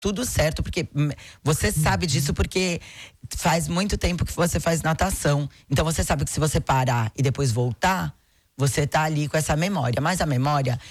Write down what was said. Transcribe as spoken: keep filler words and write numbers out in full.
tudo certo, porque você sabe disso porque faz muito tempo que você faz natação. Então você sabe que se você parar e depois voltar, você tá ali com essa memória. Mas a memória,